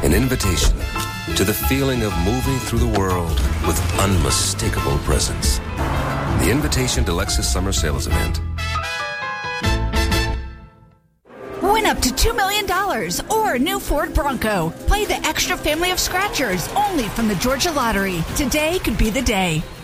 An invitation to the feeling of moving through the world with unmistakable presence. The invitation to Lexus Summer Sales Event. Win up to $2 million or a new Ford Bronco. Play the extra family of scratchers only from the Georgia Lottery. Today could be the day.